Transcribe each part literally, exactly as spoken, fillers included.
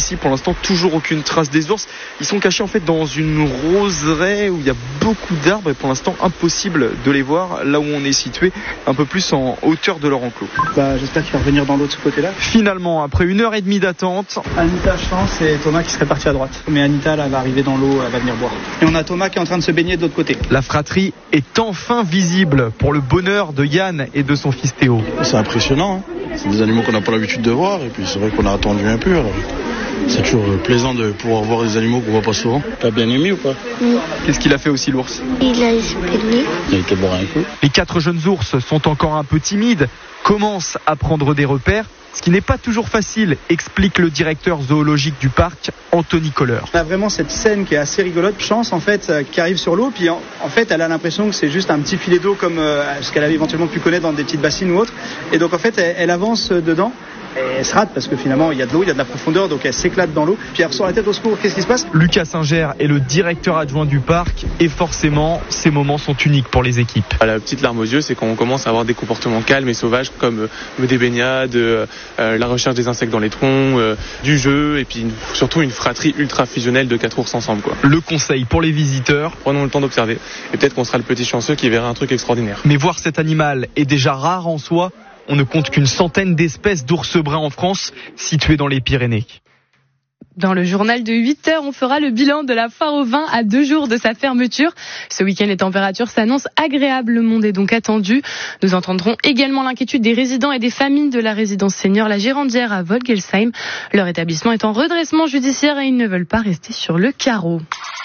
aussi. Pour l'instant, toujours aucune trace des ours. Ils sont cachés en fait dans une roseraie où il y a beaucoup d'arbres et pour l'instant impossible de les voir là où on est situé, un peu plus en hauteur de leur enclos. Bah, j'espère qu'il va revenir dans l'autre côté-là. Finalement, après une heure et demie d'attente, Anita, je pense, et Thomas qui serait parti à droite. Mais Anita, là, va arriver dans l'eau, elle va venir boire. Et on a Thomas qui est en train de se baigner de l'autre côté. La fratrie est enfin visible pour le bonheur de Yann et de son fils Théo. C'est impressionnant, hein. C'est des animaux qu'on n'a pas l'habitude de voir et puis c'est vrai qu'on a attendu un peu. Alors c'est toujours plaisant de pouvoir voir des animaux qu'on voit pas souvent. T'as bien aimé ou pas? Oui. Qu'est-ce qu'il a fait aussi l'ours? Il a espéré. Il a été boire un coup. Les quatre jeunes ours sont encore un peu timides, commencent à prendre des repères, ce qui n'est pas toujours facile, explique le directeur zoologique du parc, Anthony Kohler. On a vraiment cette scène qui est assez rigolote, Chance en fait, euh, qui arrive sur l'eau, puis en, en fait elle a l'impression que c'est juste un petit filet d'eau comme euh, ce qu'elle avait éventuellement pu connaître dans des petites bassines ou autres, et donc en fait elle, elle avance dedans. Et elle se rate parce que finalement il y a de l'eau, il y a de la profondeur, donc elle s'éclate dans l'eau, puis elle ressort la tête au secours. Qu'est-ce qui se passe? Lucas Singer est le directeur adjoint du parc et forcément ces moments sont uniques pour les équipes. La petite larme aux yeux, c'est quand on commence à avoir des comportements calmes et sauvages comme euh, des baignades, euh, la recherche des insectes dans les troncs, euh, du jeu et puis une, surtout une fratrie ultra fusionnelle de quatre ours ensemble, quoi. Le conseil pour les visiteurs, prenons le temps d'observer et peut-être qu'on sera le petit chanceux qui verra un truc extraordinaire. Mais voir cet animal est déjà rare en soi. On ne compte qu'une centaine d'espèces d'ours bruns en France, situées dans les Pyrénées. Dans le journal de huit heures, on fera le bilan de la foire au vin à deux jours de sa fermeture. Ce week-end, les températures s'annoncent agréables. Le monde est donc attendu. Nous entendrons également l'inquiétude des résidents et des familles de la résidence senior La Girandière à Volgelsheim. Leur établissement est en redressement judiciaire et ils ne veulent pas rester sur le carreau.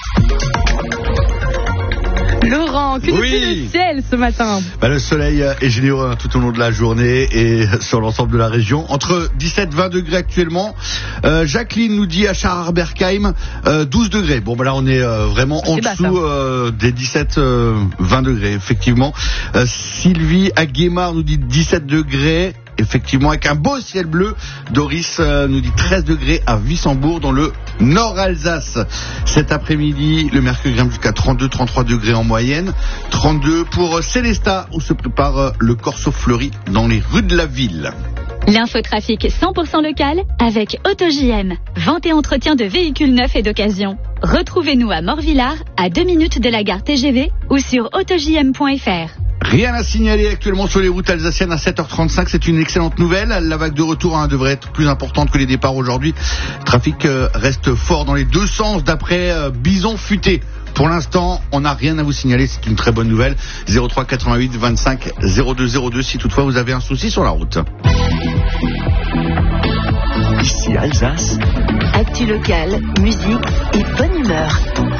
Laurent, que oui. dit le ciel ce matin? Bah, le soleil est généreux hein, tout au long de la journée et sur l'ensemble de la région. Entre dix-sept et vingt degrés actuellement. Euh, Jacqueline nous dit à Scharberkheim euh, douze degrés. Bon, bah là on est euh, vraiment en C'est dessous euh, des dix-sept vingt degrés, effectivement. Euh, Sylvie à Guémard nous dit dix-sept degrés. Effectivement, avec un beau ciel bleu. Doris euh, nous dit treize degrés à Wissembourg dans le Nord-Alsace. Cet après-midi, le mercure grimpe jusqu'à trente-deux trente-trois degrés en moyenne. trente-deux pour Célestat où se prépare euh, le Corso Fleuri dans les rues de la ville. L'infotrafic cent pour cent local avec AutoJM. Vente et entretien de véhicules neufs et d'occasion. Retrouvez-nous à Morvillard, à deux minutes de la gare T G V ou sur autojm point f r. Rien à signaler actuellement sur les routes alsaciennes à sept heures trente-cinq, c'est une excellente nouvelle. La vague de retour hein, devrait être plus importante que les départs aujourd'hui. Le trafic euh, reste fort dans les deux sens d'après euh, Bison Futé. Pour l'instant, on n'a rien à vous signaler, c'est une très bonne nouvelle. zéro trois quatre-vingt-huit vingt-cinq zéro deux zéro deux si toutefois vous avez un souci sur la route. Ici Alsace. Actu locale, musique et bonne humeur.